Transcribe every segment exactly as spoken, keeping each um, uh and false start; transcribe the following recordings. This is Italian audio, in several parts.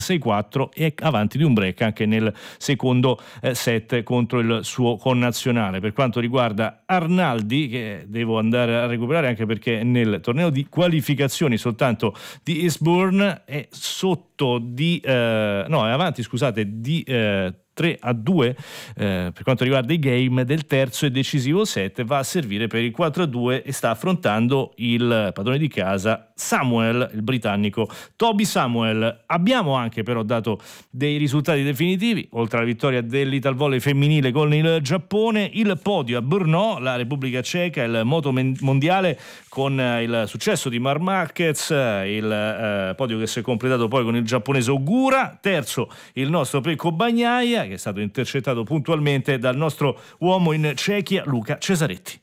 sei quattro e avanti di un break anche nel secondo eh, set contro il suo connazionale. Per quanto riguarda Arnaldi, che devo andare a recuperare anche perché nel torneo di qualificazioni soltanto di Eastbourne è sotto di eh, no è avanti scusate di eh, tre a due eh, per quanto riguarda i game del terzo e decisivo set, va a servire per il quattro a due e sta affrontando il padrone di casa Samuel, il britannico Toby Samuel. Abbiamo anche però dato dei risultati definitivi, oltre alla vittoria dell'Italvolley femminile con il Giappone, il podio a Brno, la Repubblica Ceca, il moto mondiale con il successo di Marc Marquez, il eh, podio che si è completato poi con il giapponese Ogura, terzo il nostro Pecco Bagnaia, che è stato intercettato puntualmente dal nostro uomo in Cechia Luca Cesaretti.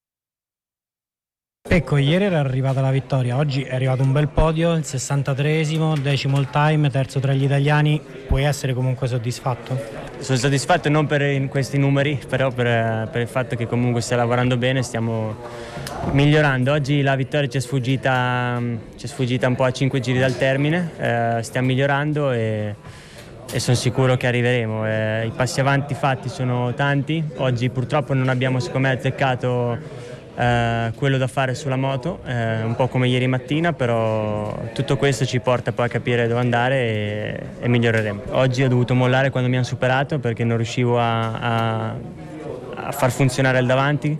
Ecco, ieri era arrivata la vittoria, oggi è arrivato un bel podio, il sessantatreesimo, decimo all time, terzo tra gli italiani. Puoi essere comunque soddisfatto? Sono soddisfatto non per questi numeri, però per, per il fatto che comunque stai lavorando bene, stiamo migliorando. Oggi la vittoria ci è sfuggita, ci è sfuggita un po' a cinque giri dal termine, eh, stiamo migliorando e, e sono sicuro che arriveremo. Eh, I passi avanti fatti sono tanti, oggi purtroppo non abbiamo secondo me azzeccato Uh, quello da fare sulla moto, uh, un po' come ieri mattina, però tutto questo ci porta poi a capire dove andare e, e miglioreremo. Oggi ho dovuto mollare quando mi hanno superato perché non riuscivo a, a, a far funzionare il davanti,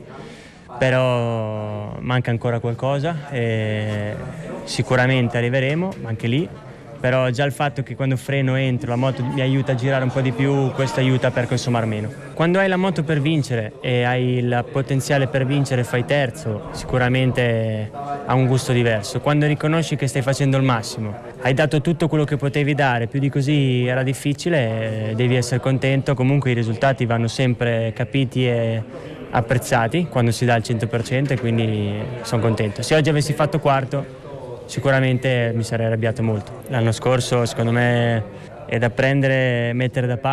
però manca ancora qualcosa e sicuramente arriveremo anche lì. Però già il fatto che quando freno entro la moto mi aiuta a girare un po' di più, questo aiuta per consumare meno. Quando hai la moto per vincere e hai il potenziale per vincere e fai terzo, sicuramente ha un gusto diverso. Quando riconosci che stai facendo il massimo, hai dato tutto quello che potevi dare, più di così era difficile, devi essere contento. Comunque i risultati vanno sempre capiti e apprezzati quando si dà il cento per cento e quindi sono contento. Se oggi avessi fatto quarto, sicuramente mi sarei arrabbiato molto. L'anno scorso secondo me è da prendere, mettere da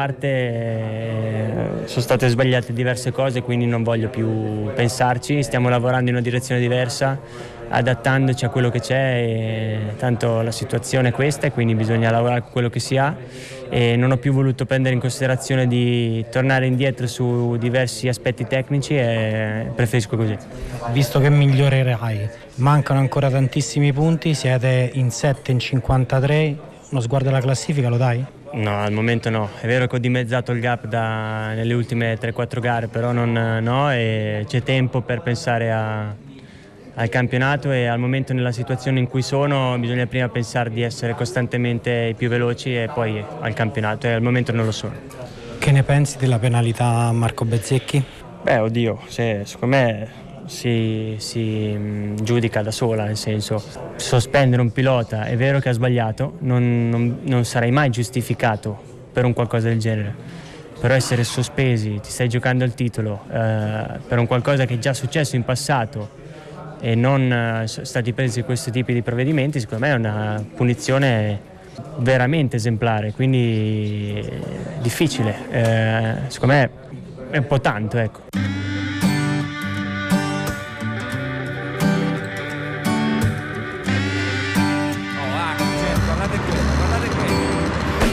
parte, sono state sbagliate diverse cose, quindi non voglio più pensarci, stiamo lavorando in una direzione diversa, adattandoci a quello che c'è, e tanto la situazione è questa e quindi bisogna lavorare con quello che si ha e non ho più voluto prendere in considerazione di tornare indietro su diversi aspetti tecnici e preferisco così. Visto che migliorerai, mancano ancora tantissimi punti, siete in sette in cinquantatré, uno sguardo alla classifica lo dai? No, al momento no, è vero che ho dimezzato il gap da, nelle ultime tre quattro gare, però non, no, e c'è tempo per pensare a, al campionato e al momento nella situazione in cui sono bisogna prima pensare di essere costantemente i più veloci e poi al campionato, e al momento non lo sono. Che ne pensi della penalità a Marco Bezzecchi? Beh, oddio, se, secondo me si, si mh, giudica da sola, nel senso, sospendere un pilota è vero che ha sbagliato, non, non, non sarai mai giustificato per un qualcosa del genere, però essere sospesi, ti stai giocando il titolo eh, per un qualcosa che è già successo in passato e non eh, sono stati presi questi tipi di provvedimenti, secondo me è una punizione veramente esemplare, quindi difficile, eh, secondo me è un po' tanto, ecco.